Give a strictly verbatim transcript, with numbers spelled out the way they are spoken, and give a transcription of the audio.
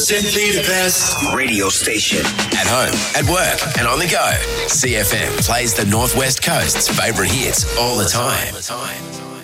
Simply the best radio station. At home, at work, and on the go. C F M plays the Northwest Coast's favourite hits all the time.